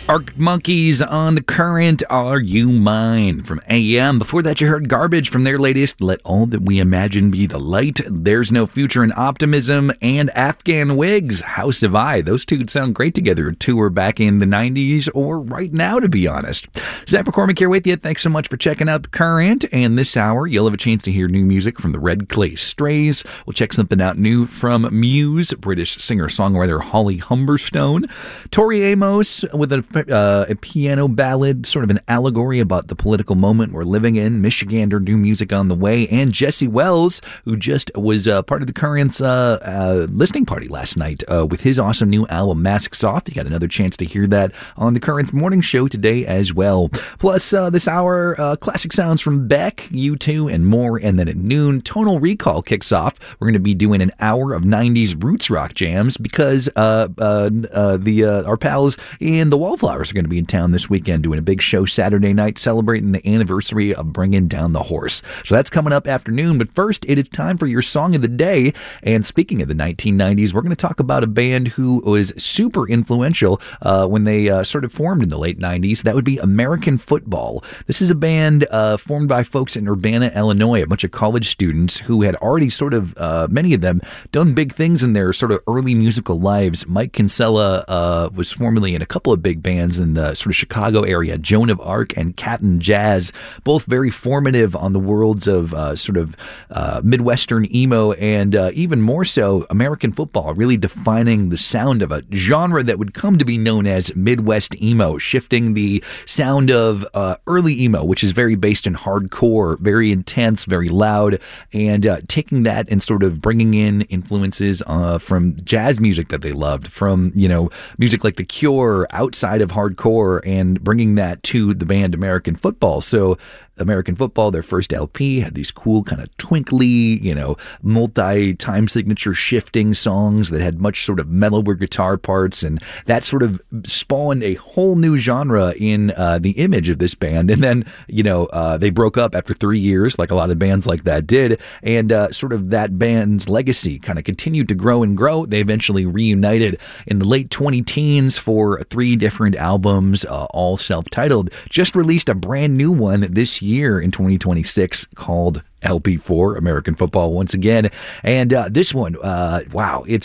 Arctic Monkeys on The Current, Are You Mine from AM. Before that, you heard Garbage from their latest Let All That We Imagine Be the Light, There's No Future in Optimism, and Afghan Wigs, House of I. Those two sound great together. A tour back in the 90s or right now, to be honest. Zach McCormick here with you. Thanks so much for checking out The Current. And this hour, you'll have a chance to hear new music from the Red Clay Strays. We'll check something out new from Muse, British singer-songwriter Holly Humberstone, Tori Amos with a piano ballad, sort of an allegory about the political moment we're living in. Michigander new music on the way, and Jesse Wells, who just was part of The Current's listening party last night with his awesome new album Masks Off. You got another chance to hear that on The Current's morning show today as well. Plus this hour, classic sounds from Beck, U2, and more. And then at noon, Tonal Recall kicks off. We're going to be doing an hour of 90s roots rock jams because our pals in the Wallflowers are going to be in town this weekend doing a big show Saturday night celebrating the anniversary of Bringing Down the Horse. So that's coming up afternoon. But first, it is time for your song of the day. And speaking of the 1990s, we're going to talk about a band who was super influential when they sort of formed in the late 90s. That would be American Football. This is a band formed by folks in Urbana, Illinois, a bunch of college students who had already sort of, many of them, done big things in their sort of early musical lives. Mike Kinsella was formerly in a couple of big bands in the sort of Chicago area, Joan of Arc and Captain Jazz, both very formative on the worlds of sort of Midwestern emo, and even more so American Football, really defining the sound of a genre that would come to be known as Midwest emo, shifting the sound of early emo, which is very based in hardcore, very intense, very loud, and taking that and sort of bringing in influences from jazz music that they loved, from, you know, music like The Cure outside of hardcore, and bringing that to the band American Football. So American Football, their first LP, had these cool kind of twinkly, you know, multi-time signature shifting songs that had much sort of mellower guitar parts, and that sort of spawned a whole new genre in the image of this band. And then, you know, they broke up after 3 years, like a lot of bands like that did, and sort of that band's legacy kind of continued to grow and grow. They eventually reunited in the late 20-teens for 3 different albums, all self-titled. Just released a brand new one this year in 2026 called LP4, American Football once again. And this one, wow, it's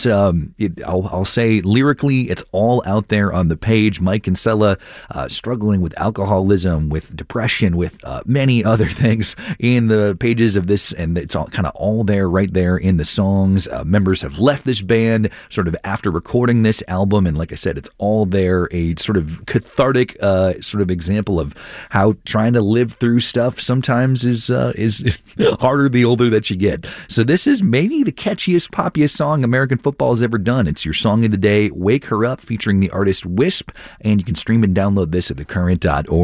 I'll say lyrically, it's all out there on the page. Mike Kinsella struggling with alcoholism, with depression, with many other things in the pages of this, and it's all kind of all there, right there in the songs. Members have left this band sort of after recording this album, and like I said, it's all there. A sort of cathartic sort of example of how trying to live through stuff sometimes is harder the older that you get. So this is maybe the catchiest, poppiest song American Football has ever done. It's your song of the day, Wake Her Up, featuring the artist Wisp, and you can stream and download this at thecurrent.org.